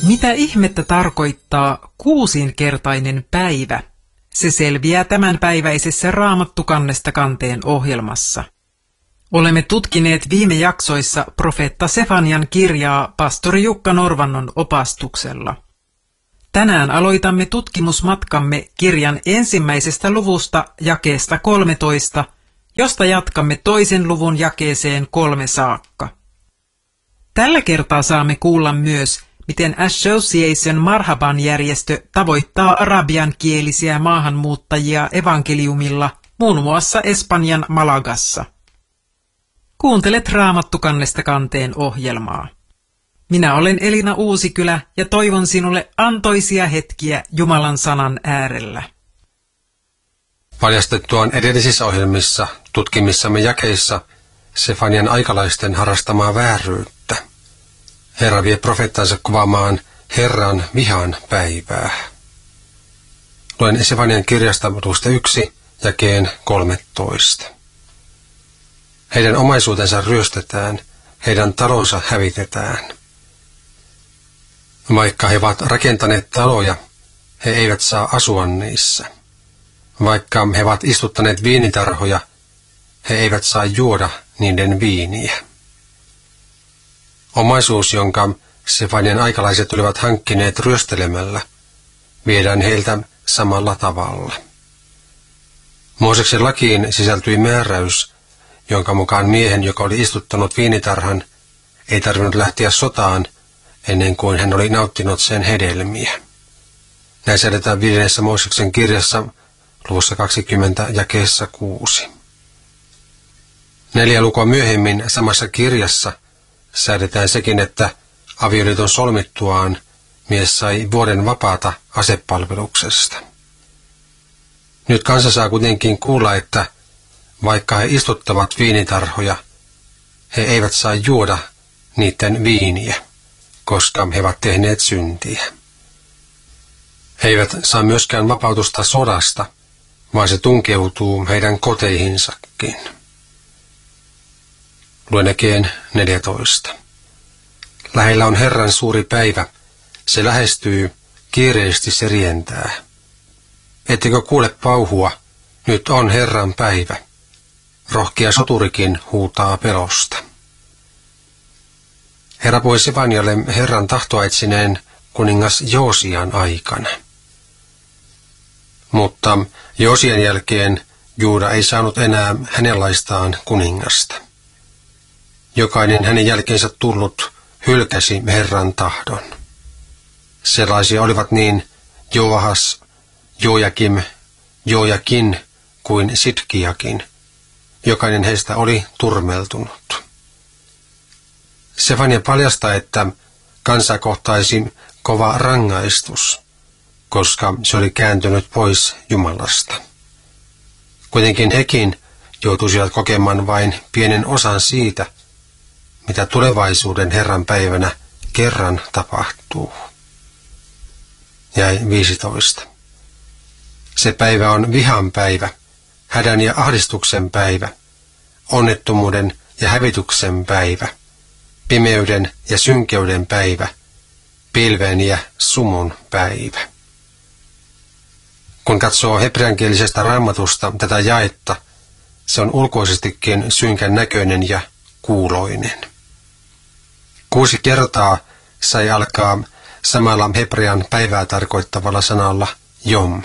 Mitä ihmettä tarkoittaa kuusinkertainen päivä? Se selviää tämänpäiväisessä Raamattu kannesta kanteen ohjelmassa. Olemme tutkineet viime jaksoissa profeetta Sefanian kirjaa pastori Jukka Norvannon opastuksella. Tänään aloitamme tutkimusmatkamme kirjan ensimmäisestä luvusta jakeesta 13, josta jatkamme toisen luvun jakeeseen 3 saakka. Tällä kertaa saamme kuulla myös, miten Association Marhaban-järjestö tavoittaa arabiankielisiä maahanmuuttajia evankeliumilla, muun muassa Espanjan Malagassa. Kuuntelet Raamattu kannesta kanteen ohjelmaa. Minä olen Elina Uusikylä ja toivon sinulle antoisia hetkiä Jumalan sanan äärellä. Paljastettu on edellisissä ohjelmissa tutkimissamme jakeissa Sefanian aikalaisten harrastamaa vääryyttä. Herra vie profeettansa kuvaamaan Herran vihan päivää. Luen Sefanian kirjasta luvusta 1 jakeen 13. Heidän omaisuutensa ryöstetään, heidän talonsa hävitetään. Vaikka he ovat rakentaneet taloja, he eivät saa asua niissä. Vaikka he ovat istuttaneet viinitarhoja, he eivät saa juoda niiden viiniä. Omaisuus, jonka Sefanian aikalaiset olivat hankkineet ryöstelemällä, viedään heiltä samalla tavalla. Mooseksen lakiin sisältyi määräys, jonka mukaan miehen, joka oli istuttanut viinitarhan, ei tarvinnut lähteä sotaan ennen kuin hän oli nauttinut sen hedelmiä. Näin säädetään 5. Mooseksen kirjassa luvussa 20 jakeessa 6. 4 lukua myöhemmin samassa kirjassa säädetään sekin, että avioliiton solmittuaan mies sai vuoden vapaata asepalveluksesta. Nyt kansa saa kuitenkin kuulla, että vaikka he istuttavat viinitarhoja, he eivät saa juoda niiden viiniä, koska he ovat tehneet syntiä. He eivät saa myöskään vapautusta sodasta, vaan se tunkeutuu heidän koteihinsakin. Luen jakeen 14. Lähellä on Herran suuri päivä, se lähestyy, kiireesti se rientää. Ettekö kuule pauhua, nyt on Herran päivä. Rohkea soturikin huutaa pelosta. Herra puhui Sefanialle Herran tahtoa etsineen kuningas Joosian aikana. Mutta Joosian jälkeen Juuda ei saanut enää hänenlaistaan kuningasta. Jokainen hänen jälkeensä tullut hylkäsi Herran tahdon. Sellaisia olivat niin Joahas, Joakim, Joakin kuin Sidkiakin. Jokainen heistä oli turmeltunut. Sefania paljastaa, että kansaa kohtaisi kova rangaistus, koska se oli kääntynyt pois Jumalasta. Kuitenkin hekin joutuisivat kokemaan vain pienen osan siitä, mitä tulevaisuuden Herran päivänä kerran tapahtuu. Jäi 15. Se päivä on vihan päivä, hädän ja ahdistuksen päivä, onnettomuuden ja hävityksen päivä, pimeyden ja synkeyden päivä, pilven ja sumun päivä. Kun katsoo hebreankielisestä raamatusta tätä jaetta, se on ulkoisestikin synkän näköinen ja kuuloinen. 6 kertaa sai alkaa samalla hebrean päivää tarkoittavalla sanalla jom.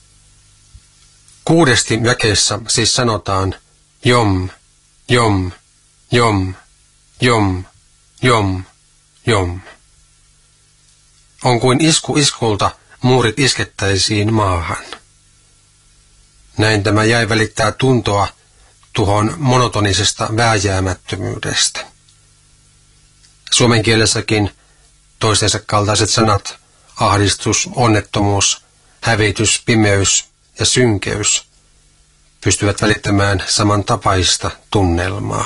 6 jakeessa siis sanotaan jom, jom, jom, jom, jom, jom. On kuin isku iskulta muurit iskettäisiin maahan. Näin tämä jäi välittää tuntoa tuhon monotonisesta vääjäämättömyydestä. Suomen kielessäkin toistensa kaltaiset sanat ahdistus, onnettomuus, hävitys, pimeys ja synkeys pystyvät välittämään samantapaista tunnelmaa.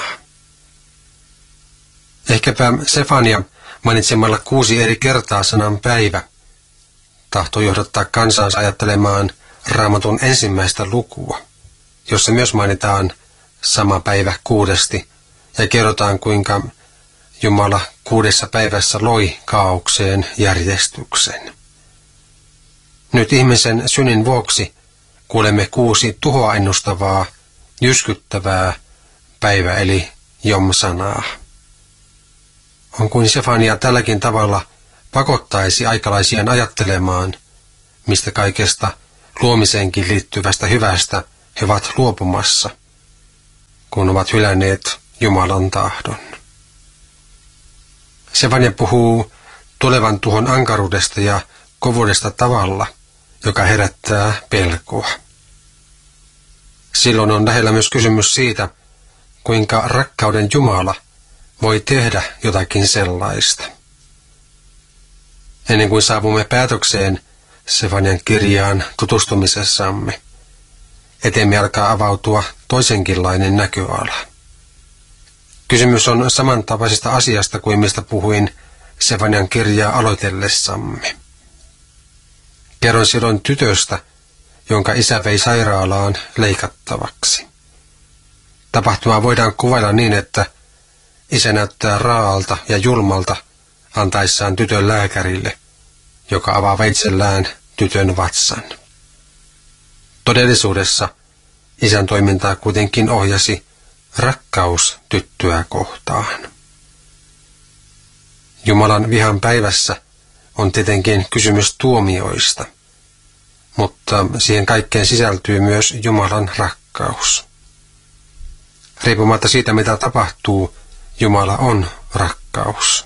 Ehkäpä Sefania mainitsemalla 6 eri kertaa sanan päivä tahtoi johdattaa kansansa ajattelemaan Raamatun ensimmäistä lukua, jossa myös mainitaan sama päivä 6 ja kerrotaan, kuinka Jumala 6 päivässä loi kaaukseen järjestyksen. Nyt ihmisen synnin vuoksi kuulemme 6 tuhoa ennustavaa, jyskyttävää päivä eli Jom-sanaa. On kuin Sefania tälläkin tavalla pakottaisi aikalaisiaan ajattelemaan, mistä kaikesta luomiseenkin liittyvästä hyvästä he ovat luopumassa, kun ovat hylänneet Jumalan tahdon. Sefania puhuu tulevan tuhon ankaruudesta ja kovuudesta tavalla, joka herättää pelkoa. Silloin on lähellä myös kysymys siitä, kuinka rakkauden Jumala voi tehdä jotakin sellaista. Ennen kuin saavumme päätökseen Sefanian kirjaan tutustumisessamme, eteemme alkaa avautua toisenkinlainen näköala. Kysymys on samantapaisesta asiasta kuin mistä puhuin Sefanian kirjaa aloitellessamme. Kerron silloin tytöstä, jonka isä vei sairaalaan leikattavaksi. Tapahtumaa voidaan kuvailla niin, että isä näyttää raalta ja julmalta antaessaan tytön lääkärille, joka avaa veitsellään tytön vatsan. Todellisuudessa isän toimintaa kuitenkin ohjasi rakkaus tyttöä kohtaan. Jumalan vihan päivässä on tietenkin kysymys tuomioista, mutta siihen kaikkeen sisältyy myös Jumalan rakkaus. Riippumatta siitä, mitä tapahtuu, Jumala on rakkaus.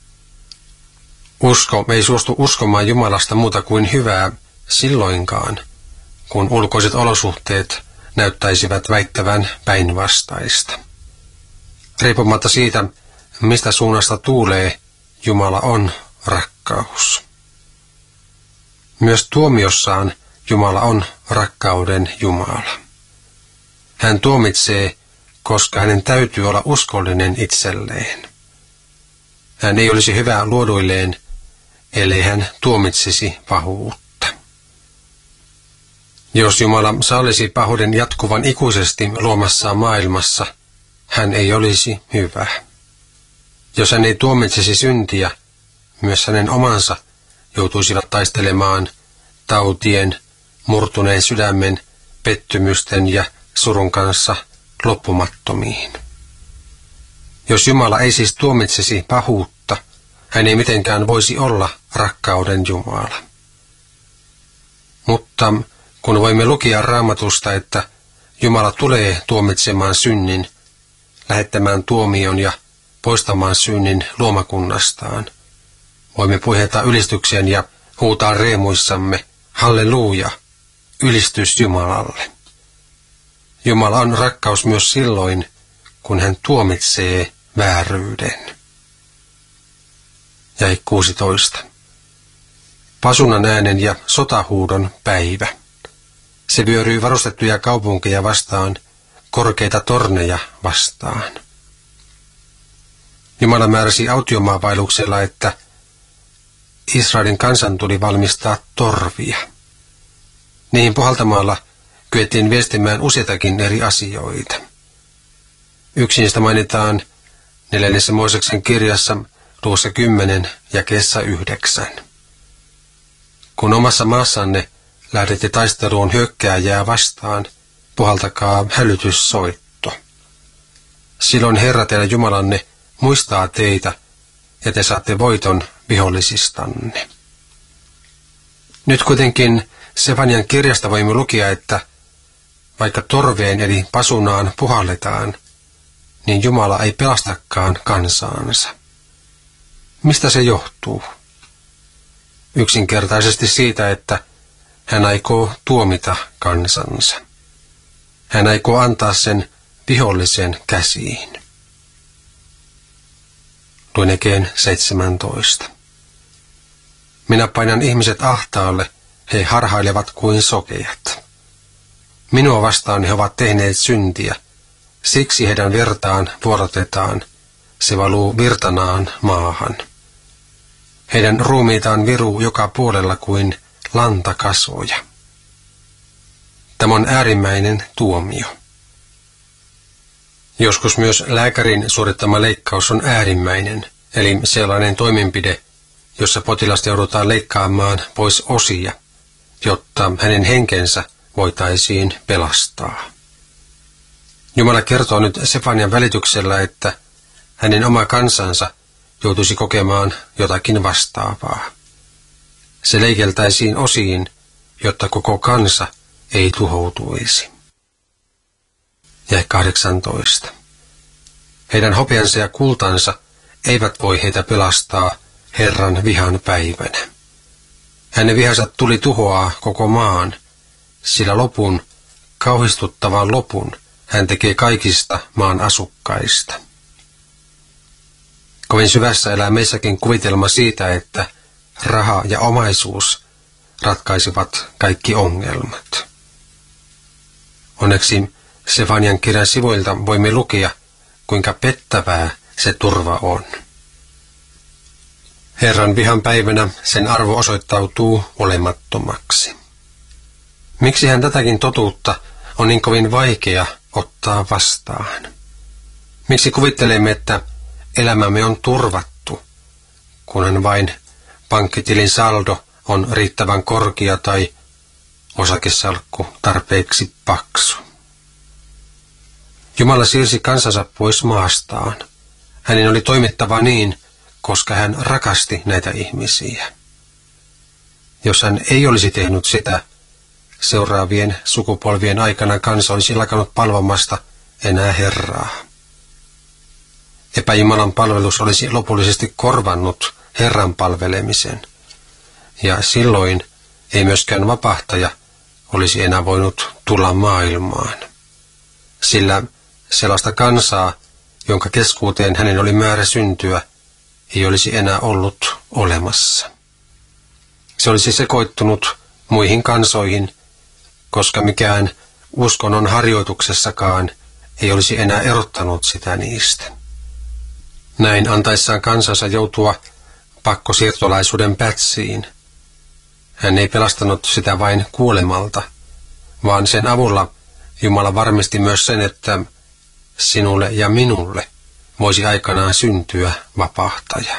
Usko ei suostu uskomaan Jumalasta muuta kuin hyvää silloinkaan, kun ulkoiset olosuhteet näyttäisivät väittävän päinvastaista. Riippumatta siitä, mistä suunnasta tuulee, Jumala on rakkaus. Myös tuomiossaan Jumala on rakkauden Jumala. Hän tuomitsee, koska hänen täytyy olla uskollinen itselleen. Hän ei olisi hyvä luoduilleen, ellei hän tuomitsisi pahuutta. Jos Jumala sallisi pahuuden jatkuvan ikuisesti luomassaan maailmassa, hän ei olisi hyvä. Jos hän ei tuomitsisi syntiä, myös hänen omansa joutuisivat taistelemaan tautien, murtuneen sydämen, pettymysten ja surun kanssa loppumattomiin. Jos Jumala ei siis tuomitsisi pahuutta, hän ei mitenkään voisi olla rakkauden Jumala. Mutta kun voimme lukea Raamatusta, että Jumala tulee tuomitsemaan synnin, lähettämään tuomion ja poistamaan synnin luomakunnastaan, voimme puheta ylistyksen ja huutaa riemuissamme, halleluuja, ylistys Jumalalle. Jumala on rakkaus myös silloin, kun hän tuomitsee vääryyden. Jae 16. Pasunan äänen ja sotahuudon päivä. Se vyöryy varustettuja kaupunkeja vastaan, korkeita torneja vastaan. Jumala määräsi autiomaavailuksella, että Israelin kansan tuli valmistaa torvia. Niihin puhaltamalla kyettiin viestimään useitakin eri asioita. Yksi niistä mainitaan 4. Mooseksen kirjassa luvussa 10 jakeessa 9. Kun omassa maassanne lähdette taisteluun hyökkääjää vastaan, puhaltakaa hälytyssoitto. Silloin Herra teidän Jumalanne muistaa teitä, ja te saatte voiton vihollisistanne. Nyt kuitenkin Sefanian kirjasta voimme lukea, että vaikka torveen eli pasunaan puhalletaan, niin Jumala ei pelastakaan kansaansa. Mistä se johtuu? Yksinkertaisesti siitä, että hän aikoo tuomita kansansa. Hän aikoo antaa sen vihollisen käsiin. Luen Ekeen 17. Minä painan ihmiset ahtaalle, he harhailevat kuin sokeat. Minua vastaan he ovat tehneet syntiä, siksi heidän vertaan vuorotetaan, se valuu virtanaan maahan. Heidän ruumiitaan viruu joka puolella kuin lantakasvoja. Tämä on äärimmäinen tuomio. Joskus myös lääkärin suorittama leikkaus on äärimmäinen, eli sellainen toimenpide, jossa potilasta joudutaan leikkaamaan pois osia, jotta hänen henkensä voitaisiin pelastaa. Jumala kertoo nyt Sefanian välityksellä, että hänen oma kansansa joutuisi kokemaan jotakin vastaavaa. Se leikeltäisiin osiin, jotta koko kansa ei tuhoutuisi. Ja 18. Heidän hopeansa ja kultansa eivät voi heitä pelastaa Herran vihan päivänä. Hänen vihansa tuli tuhoaa koko maan, sillä lopun, kauhistuttavan lopun, hän tekee kaikista maan asukkaista. Kovin syvässä elää meissäkin kuvitelma siitä, että raha ja omaisuus ratkaisivat kaikki ongelmat. Onneksi Sefanian kirjan sivuilta voimme lukea, kuinka pettävää se turva on. Herran vihan päivänä sen arvo osoittautuu olemattomaksi. Miksi hän tätäkin totuutta on niin kovin vaikea ottaa vastaan? Miksi kuvittelemme, että elämämme on turvattu, kunhan vain pankkitilin saldo on riittävän korkea tai osakesalkku tarpeeksi paksu? Jumala siirsi kansansa pois maastaan. Hänen oli toimittava niin, koska hän rakasti näitä ihmisiä. Jos hän ei olisi tehnyt sitä, seuraavien sukupolvien aikana kansa olisi lakannut palvomasta enää Herraa. Epäjumalan palvelus olisi lopullisesti korvannut Herran palvelemisen, ja silloin ei myöskään vapahtaja olisi enää voinut tulla maailmaan, sillä sellaista kansaa, jonka keskuuteen hänen oli määrä syntyä, ei olisi enää ollut olemassa. Se olisi sekoittunut muihin kansoihin, koska mikään uskonnon harjoituksessakaan ei olisi enää erottanut sitä niistä. Näin antaessaan kansansa joutua pakkosiirtolaisuuden pätsiin. Hän ei pelastanut sitä vain kuolemalta, vaan sen avulla Jumala varmisti myös sen, että sinulle ja minulle voisi aikanaan syntyä vapahtaja.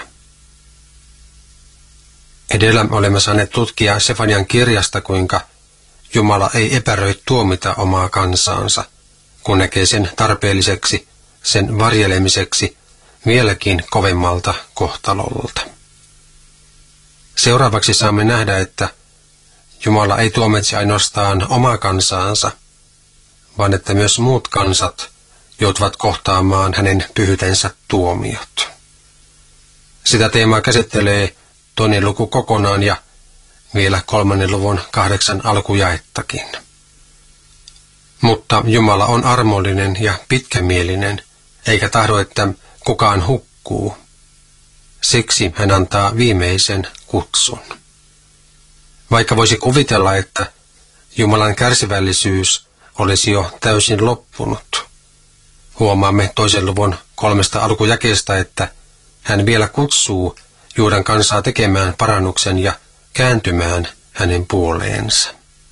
Edellä olemme saaneet tutkia Sefanian kirjasta, kuinka Jumala ei epäröi tuomita omaa kansaansa, kun näkee sen tarpeelliseksi, sen varjelemiseksi vieläkin kovemmalta kohtalolta. Seuraavaksi saamme nähdä, että Jumala ei tuomitse ainoastaan omaa kansaansa, vaan että myös muut kansat joutuvat kohtaamaan hänen pyhyytensä tuomiot. Sitä teemaa käsittelee 2. luku kokonaan ja vielä 3. luvun 8 alkujaettakin. Mutta Jumala on armollinen ja pitkämielinen, eikä tahdo, että kukaan hukkuu. Siksi hän antaa viimeisen kutsun. Vaikka voisi kuvitella, että Jumalan kärsivällisyys olisi jo täysin loppunut, huomaamme 2. luvun 3 alkujakeesta, että hän vielä kutsuu Juudan kansaa tekemään parannuksen ja kääntymään hänen puoleensa.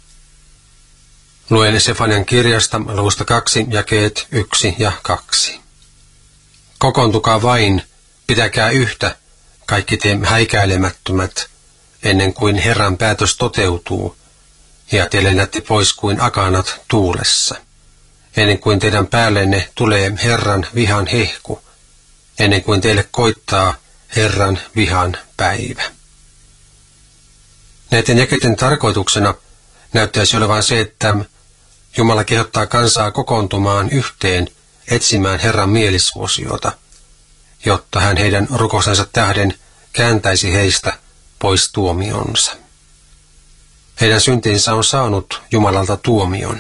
Luen Sefanian kirjasta luvusta 2 jakeet 1 ja 2. Kokoontukaa vain, pitäkää yhtä, kaikki te häikäilemättömät, ennen kuin Herran päätös toteutuu, ja te lennätte pois kuin akanat tuulessa, ennen kuin teidän päällenne tulee Herran vihan hehku, ennen kuin teille koittaa Herran vihan päivä. Näiden jakeiden tarkoituksena näyttäisi olevan se, että Jumala kehottaa kansaa kokoontumaan yhteen etsimään Herran mielisuosiota, jotta hän heidän rukoustensa tähden kääntäisi heistä pois tuomionsa. Heidän syntinsä on saanut Jumalalta tuomion.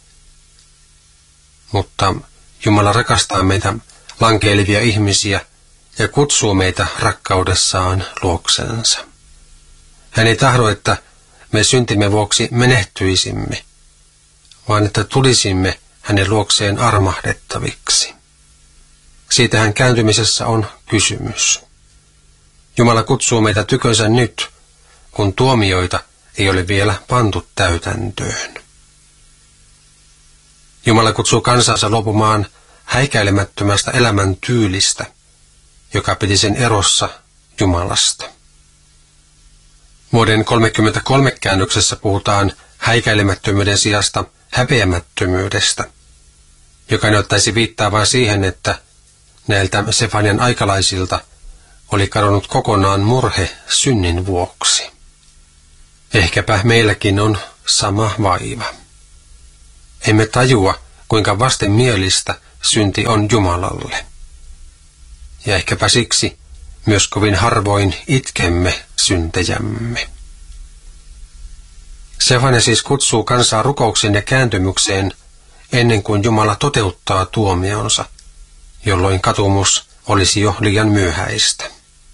Mutta Jumala rakastaa meitä lankeilevia ihmisiä ja kutsuu meitä rakkaudessaan luoksensa. Hän ei tahdo, että me syntimme vuoksi menehtyisimme, vaan että tulisimme hänen luokseen armahdettaviksi. Siitähän kääntymisessä on kysymys. Jumala kutsuu meitä tykönsä nyt, kun tuomioita ei ole vielä pantu täytäntöön. Jumala kutsuu kansansa luopumaan häikäilemättömästä elämäntyylistä joka piti sen erossa Jumalasta. Vuoden 1933 käännöksessä puhutaan häikäilemättömyyden sijasta häpeämättömyydestä, joka näyttäisi viittaavan siihen, että näiltä Sefanian aikalaisilta oli kadonnut kokonaan murhe synnin vuoksi. Ehkäpä meilläkin on sama vaiva. Emme tajua, kuinka vastenmielistä synti on Jumalalle. Ja ehkäpä siksi myös kovin harvoin itkemme syntejämme. Sefania siis kutsuu kansaa rukoukseen ja kääntymykseen ennen kuin Jumala toteuttaa tuomionsa, jolloin katumus olisi jo liian myöhäistä.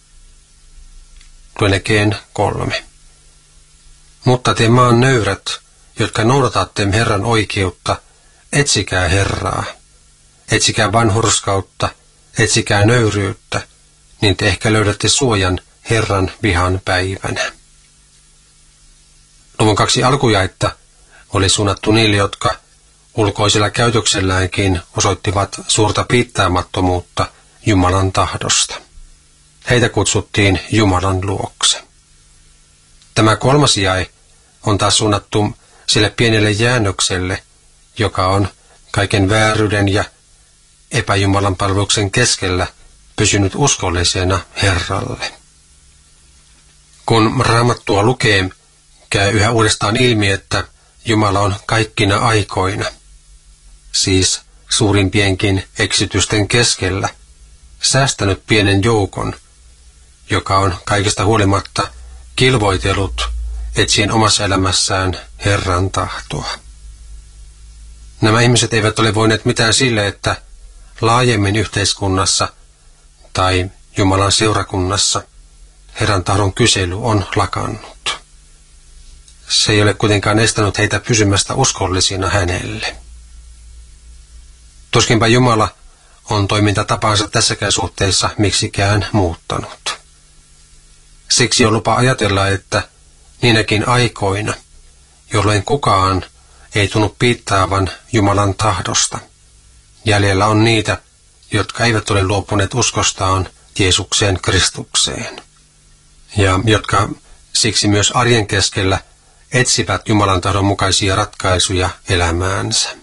Luen 3. Mutta te maan nöyrät, jotka noudatatte Herran oikeutta, etsikää Herraa. Etsikää vanhurskautta, etsikää nöyryyttä, niin te ehkä löydätte suojan Herran vihan päivänä. Luvun 2 alkujaetta oli suunnattu niille, jotka ulkoisella käytökselläänkin osoittivat suurta piittaamattomuutta Jumalan tahdosta. Heitä kutsuttiin Jumalan luokse. Tämä 3. jae on taas suunnattu sille pienelle jäännökselle, joka on kaiken vääryyden ja epäjumalan palveluksen keskellä pysynyt uskollisena Herralle. Kun Raamattua lukee, käy yhä uudestaan ilmi, että Jumala on kaikkina aikoina, siis suurimpienkin eksytysten keskellä, säästänyt pienen joukon, joka on kaikesta huolimatta kilvoitellut etsien omassa elämässään Herran tahtoa. Nämä ihmiset eivät ole voineet mitään sille, että laajemmin yhteiskunnassa tai Jumalan seurakunnassa Herran tahdon kysely on lakannut. Se ei ole kuitenkaan estänyt heitä pysymästä uskollisina hänelle. Tuskinpä Jumala on toimintatapansa tässäkään suhteessa miksikään muuttanut. Siksi on lupa ajatella, että niinäkin aikoina, jolloin kukaan ei tunnu piittaavan Jumalan tahdosta, jäljellä on niitä, jotka eivät ole luopuneet uskostaan Jeesukseen Kristukseen, ja jotka siksi myös arjen keskellä etsivät Jumalan tahdon mukaisia ratkaisuja elämäänsä.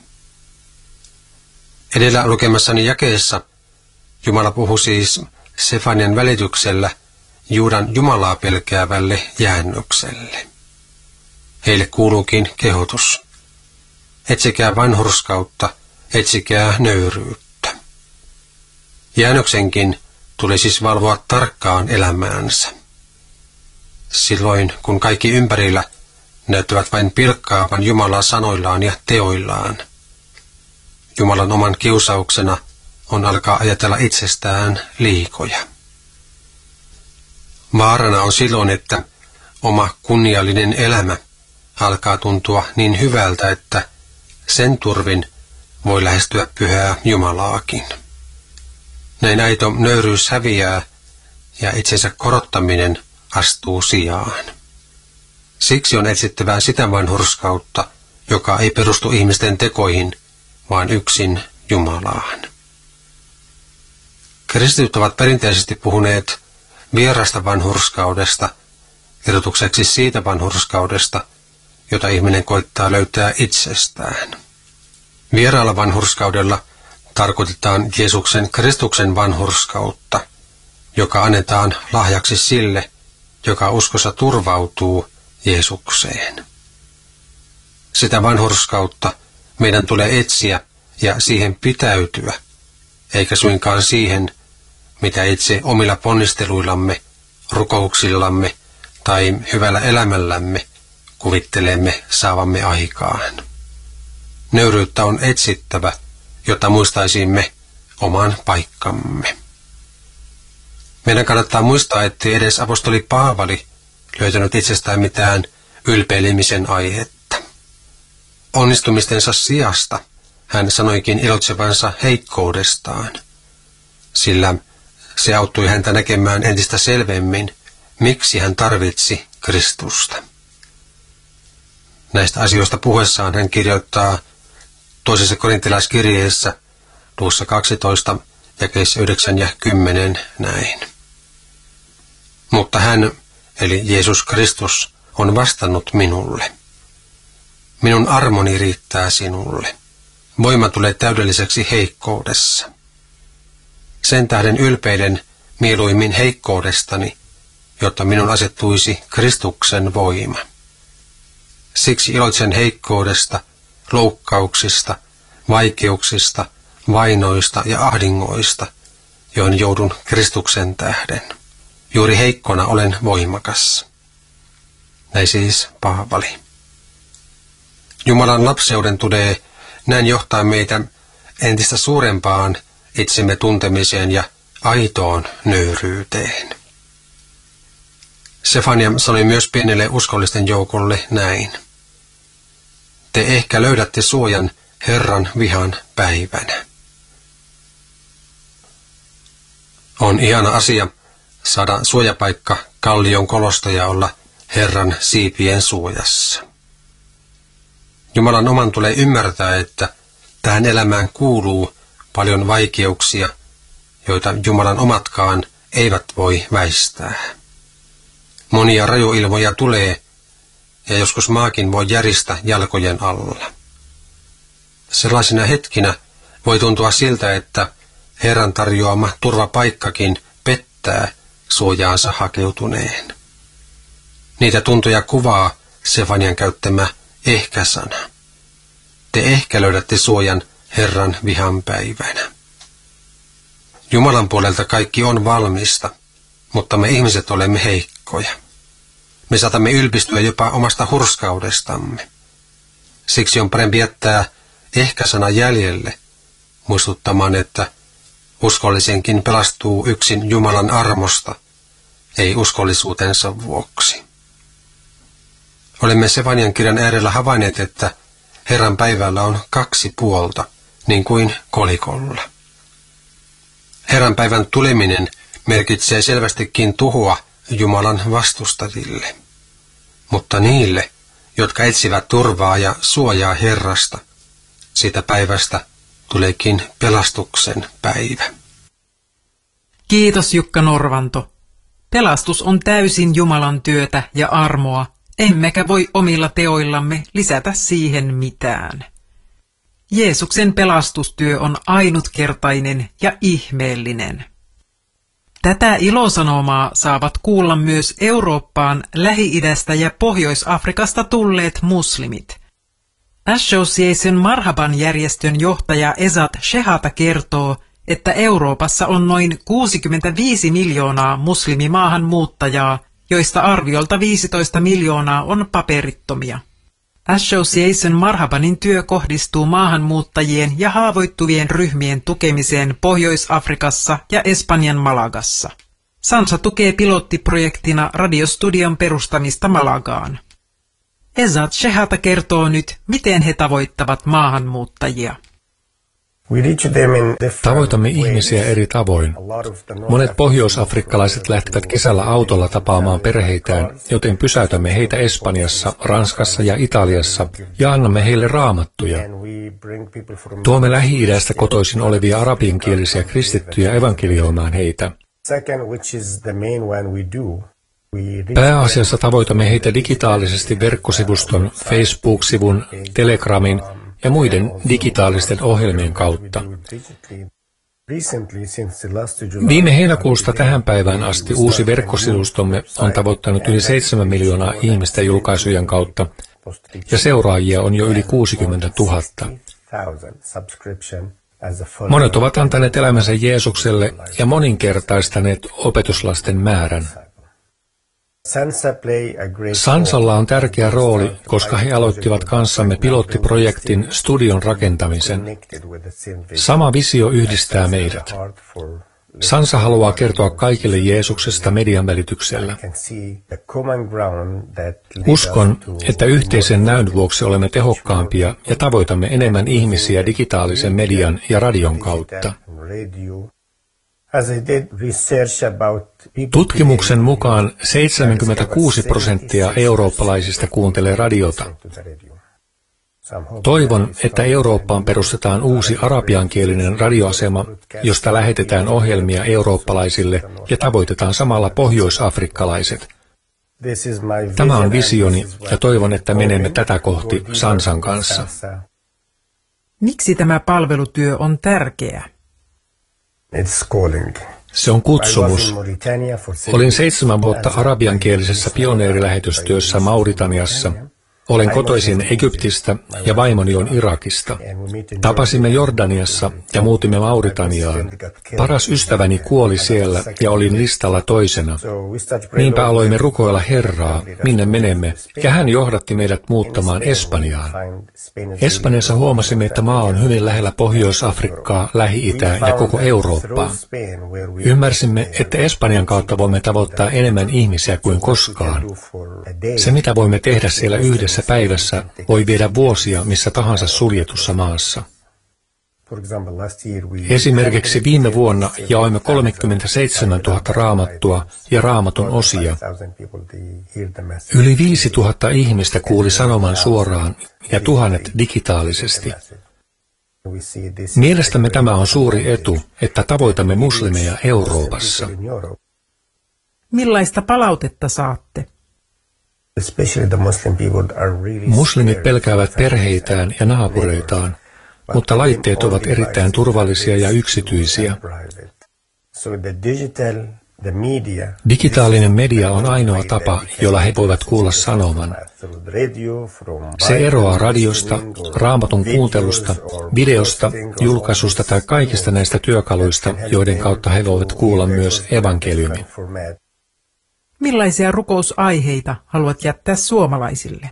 Edellä lukemassani jakeessa Jumala puhui siis Sefanian välityksellä Juudan Jumalaa pelkäävälle jäännökselle. Heille kuuluukin kehotus. Etsikää vanhurskautta, etsikää nöyryyttä. Jäännöksenkin tuli siis valvoa tarkkaan elämäänsä. Silloin, kun kaikki ympärillä näyttävät vain pilkkaavan Jumalaa sanoillaan ja teoillaan, Jumalan oman kiusauksena on alkaa ajatella itsestään liikoja. Vaarana on silloin, että oma kunniallinen elämä alkaa tuntua niin hyvältä, että sen turvin voi lähestyä pyhää Jumalaakin. Näin aito nöyryys häviää ja itsensä korottaminen astuu sijaan. Siksi on etsittävää sitä vanhurskautta, joka ei perustu ihmisten tekoihin, vaan yksin Jumalaan. Kristityt ovat perinteisesti puhuneet vierasta vanhurskaudesta, erotukseksi siitä vanhurskaudesta, jota ihminen koittaa löytää itsestään. Vieraalla vanhurskaudella tarkoitetaan Jeesuksen Kristuksen vanhurskautta, joka annetaan lahjaksi sille, joka uskossa turvautuu Jeesukseen. Sitä vanhurskautta meidän tulee etsiä ja siihen pitäytyä, eikä suinkaan siihen, mitä itse omilla ponnisteluillamme, rukouksillamme tai hyvällä elämällämme kuvittelemme saavamme aikaan. Nöyryyttä on etsittävä, jotta muistaisimme oman paikkamme. Meidän kannattaa muistaa, ettei edes apostoli Paavali löytänyt itsestään mitään ylpeilemisen aihetta. Onnistumistensa sijasta hän sanoikin ilotsevansa heikkoudestaan, sillä se auttoi häntä näkemään entistä selvemmin, miksi hän tarvitsi Kristusta. Näistä asioista puhuessaan hän kirjoittaa toisessa korintilaiskirjeessä luvussa 12 jakeissa 9 ja 10 näin. Mutta hän, eli Jeesus Kristus, on vastannut minulle. Minun armoni riittää sinulle. Voima tulee täydelliseksi heikkoudessa. Sen tähden ylpeilen mieluimmin heikkoudestani, jotta minun asettuisi Kristuksen voima. Siksi iloitsen heikkoudesta, loukkauksista, vaikeuksista, vainoista ja ahdingoista, joihin joudun Kristuksen tähden. Juuri heikkona olen voimakas. Näin siis Paavali. Jumalan lapseuden tulee näin johtaa meitä entistä suurempaan itsemme tuntemiseen ja aitoon nöyryyteen. Sefania sanoi myös pienelle uskollisten joukolle näin. Te ehkä löydätte suojan Herran vihan päivänä. On ihana asia saada suojapaikka kallion kolosta ja olla Herran siipien suojassa. Jumalan oman tulee ymmärtää, että tähän elämään kuuluu paljon vaikeuksia, joita Jumalan omatkaan eivät voi väistää. Monia rajuilmoja tulee, ja joskus maakin voi järistä jalkojen alla. Sellaisina hetkinä voi tuntua siltä, että Herran tarjoama turvapaikkakin pettää suojaansa hakeutuneen. Niitä tuntoja kuvaa Sefanian käyttämä ehkä-sana. Te ehkä löydätte suojan Herran vihan päivänä. Jumalan puolelta kaikki on valmista, mutta me ihmiset olemme heikkoja. Me saatamme ylpistyä jopa omasta hurskaudestamme. Siksi on parempi jättää ehkä-sana jäljelle, muistuttamaan, että uskollisenkin pelastuu yksin Jumalan armosta, ei uskollisuutensa vuoksi. Olemme Sefanian kirjan äärellä havainneet, että Herran päivällä on 2 puolta, niin kuin kolikolla. Herran päivän tuleminen merkitsee selvästikin tuhoa Jumalan vastustajille. Mutta niille, jotka etsivät turvaa ja suojaa Herrasta, siitä päivästä tuleekin pelastuksen päivä. Kiitos Jukka Norvanto. Pelastus on täysin Jumalan työtä ja armoa, emmekä voi omilla teoillamme lisätä siihen mitään. Jeesuksen pelastustyö on ainutkertainen ja ihmeellinen. Tätä ilosanomaa saavat kuulla myös Eurooppaan, Lähi-idästä ja Pohjois-Afrikasta tulleet muslimit. Association Marhaban järjestön johtaja Ezat Shehata kertoo, että Euroopassa on noin 65 miljoonaa muslimimaahanmuuttajaa, joista arviolta 15 miljoonaa on paperittomia. Association Marhabanin työ kohdistuu maahanmuuttajien ja haavoittuvien ryhmien tukemiseen Pohjois-Afrikassa ja Espanjan Malagassa. Sansa tukee pilottiprojektina radiostudion perustamista Malagaan. Ezat Shehata kertoo nyt, miten he tavoittavat maahanmuuttajia. Tavoitamme ihmisiä eri tavoin. Monet pohjoisafrikkalaiset lähtevät kesällä autolla tapaamaan perheitään, joten pysäytämme heitä Espanjassa, Ranskassa ja Italiassa ja annamme heille raamattuja. Tuomme Lähi-idästä kotoisin olevia arabiankielisiä kristittyjä evankelioimaan heitä. Pääasiassa tavoitamme heitä digitaalisesti verkkosivuston, Facebook-sivun, Telegramin ja muiden digitaalisten ohjelmien kautta. Viime heinäkuusta tähän päivään asti uusi verkkosivustomme on tavoittanut yli 7 miljoonaa ihmistä julkaisujen kautta, ja seuraajia on jo yli 60 000. Monet ovat antaneet elämänsä Jeesukselle ja moninkertaistaneet opetuslasten määrän. Sansalla on tärkeä rooli, koska he aloittivat kanssamme pilottiprojektin studion rakentamisen. Sama visio yhdistää meidät. Sansa haluaa kertoa kaikille Jeesuksesta median välityksellä. Uskon, että yhteisen näyn vuoksi olemme tehokkaampia ja tavoitamme enemmän ihmisiä digitaalisen median ja radion kautta. Tutkimuksen mukaan 76% eurooppalaisista kuuntelee radiota. Toivon, että Eurooppaan perustetaan uusi arabiankielinen radioasema, josta lähetetään ohjelmia eurooppalaisille ja tavoitetaan samalla pohjoisafrikkalaiset. Tämä on visioni ja toivon, että menemme tätä kohti Sansan kanssa. Miksi tämä palvelutyö on tärkeä? Se on kutsumus. Olin 7 vuotta arabiankielisessä pioneerilähetystyössä Mauritaniassa. Olen kotoisin Egyptistä ja vaimoni on Irakista. Tapasimme Jordaniassa ja muutimme Mauritaniaan. Paras ystäväni kuoli siellä ja olin listalla toisena. Niinpä aloimme rukoilla Herraa, minne menemme, ja hän johdatti meidät muuttamaan Espanjaan. Espanjassa huomasimme, että maa on hyvin lähellä Pohjois-Afrikkaa, Lähi-Itää ja koko Eurooppaa. Ymmärsimme, että Espanjan kautta voimme tavoittaa enemmän ihmisiä kuin koskaan. Se, mitä voimme tehdä siellä yhdessä päivässä, voi viedä vuosia missä tahansa suljetussa maassa. Esimerkiksi viime vuonna jaoimme 37 000 raamattua ja raamatun osia. Yli 5 000 ihmistä kuuli sanoman suoraan ja 1000 digitaalisesti. Mielestämme tämä on suuri etu, että tavoitamme muslimeja Euroopassa. Millaista palautetta saatte? Muslimit pelkäävät perheitään ja naapureitaan, mutta laitteet ovat erittäin turvallisia ja yksityisiä. Digitaalinen media on ainoa tapa, jolla he voivat kuulla sanoman. Se eroaa radiosta, raamatun kuuntelusta, videosta, julkaisusta tai kaikista näistä työkaluista, joiden kautta he voivat kuulla myös evankeliumin. Millaisia rukousaiheita haluat jättää suomalaisille?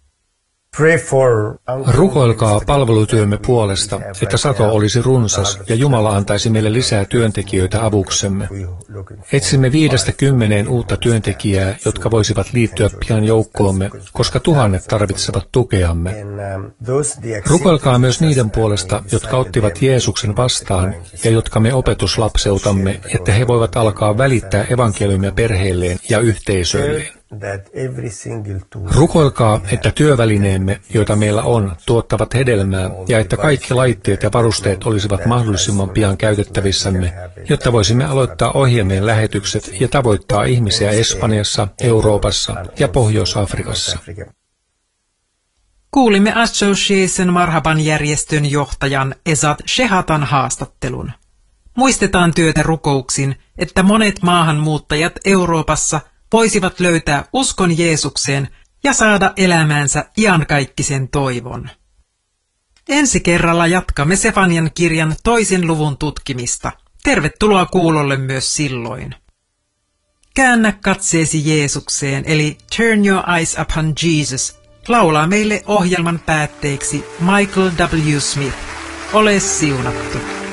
Rukoilkaa palvelutyömme puolesta, että sato olisi runsas ja Jumala antaisi meille lisää työntekijöitä avuksemme. Etsimme 5–10 uutta työntekijää, jotka voisivat liittyä pian joukkoomme, koska 1000 tarvitsevat tukeamme. Rukoilkaa myös niiden puolesta, jotka ottivat Jeesuksen vastaan ja jotka me opetuslapseutamme, että he voivat alkaa välittää evankeliumia perheilleen ja yhteisöilleen. Rukoilkaa, että työvälineemme, joita meillä on, tuottavat hedelmää ja että kaikki laitteet ja varusteet olisivat mahdollisimman pian käytettävissämme, jotta voisimme aloittaa ohjelmien lähetykset ja tavoittaa ihmisiä Espanjassa, Euroopassa ja Pohjois-Afrikassa. Kuulimme Association Marhaban-järjestön johtajan Esat Shehatan haastattelun. Muistetaan työtä rukouksin, että monet maahanmuuttajat Euroopassa voisivat löytää uskon Jeesukseen ja saada elämäänsä iankaikkisen toivon. Ensi kerralla jatkamme Sefanian kirjan 2. luvun tutkimista. Tervetuloa kuulolle myös silloin. Käännä katseesi Jeesukseen, eli Turn Your Eyes Upon Jesus, laulaa meille ohjelman päätteeksi Michael W. Smith. Ole siunattu.